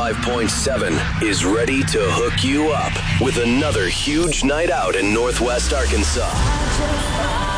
95.7 is ready to hook you up with another huge night out in Northwest Arkansas.